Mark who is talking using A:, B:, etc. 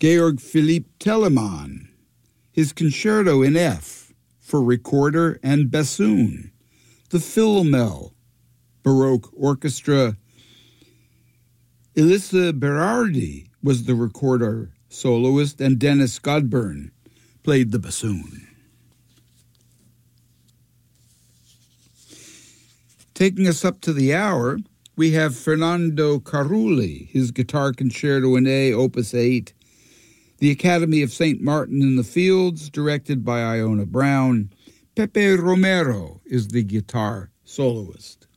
A: Georg Philipp Telemann, his Concerto in F for recorder and bassoon. The Philomel Baroque Orchestra. Elissa Berardi was the recorder soloist, and Dennis Godburn played the bassoon. Taking us up to the hour, we have Fernando Carulli, his Guitar Concerto in A, Opus 8, the Academy of St. Martin in the Fields, directed by Iona Brown. Pepe Romero is the guitar soloist.